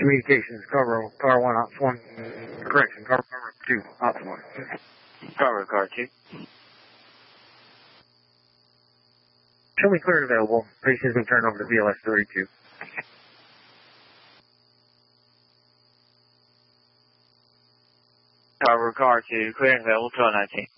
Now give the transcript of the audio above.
Communications, car 1, ops 1. Correction, car 2, ops 1. Car 2. Show me clear and available. Patient's been turned over to VLS 32. Car 2, clear and available, 1219.